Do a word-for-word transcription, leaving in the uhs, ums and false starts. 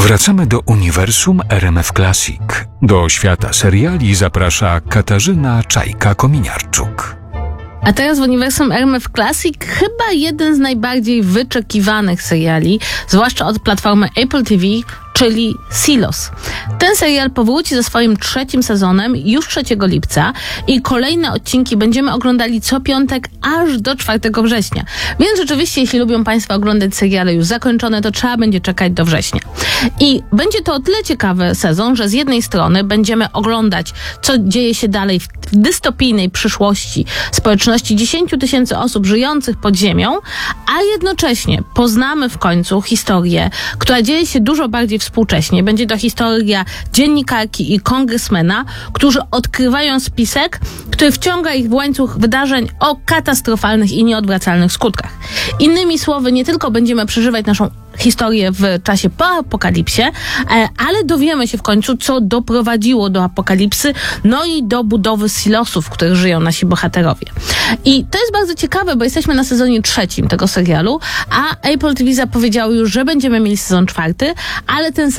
Wracamy do uniwersum R M F Classic. Do świata seriali zaprasza Katarzyna Czajka-Kominiarczuk. A teraz w uniwersum R M F Classic chyba jeden z najbardziej wyczekiwanych seriali, zwłaszcza od platformy Apple T V, czyli Silos. Ten serial powróci ze swoim trzecim sezonem już trzeciego lipca i kolejne odcinki będziemy oglądali co piątek aż do czwartego września. Więc rzeczywiście, jeśli lubią Państwo oglądać seriale już zakończone, to trzeba będzie czekać do września. I będzie to o tyle ciekawy sezon, że z jednej strony będziemy oglądać, co dzieje się dalej w dystopijnej przyszłości społeczności dziesięciu tysięcy osób żyjących pod ziemią, a jednocześnie poznamy w końcu historię, która dzieje się dużo bardziej współcześnie. Będzie to historia dziennikarki i kongresmena, którzy odkrywają spisek, który wciąga ich w łańcuch wydarzeń o katastrofalnych i nieodwracalnych skutkach. Innymi słowy, nie tylko będziemy przeżywać naszą historię w czasie po apokalipsie, ale dowiemy się w końcu, co doprowadziło do apokalipsy, no i do budowy silosów, w których żyją nasi bohaterowie. I to jest bardzo ciekawe, bo jesteśmy na sezonie trzecim tego serialu, a Apple T V zapowiedziało już, że będziemy mieli sezon czwarty, ale ten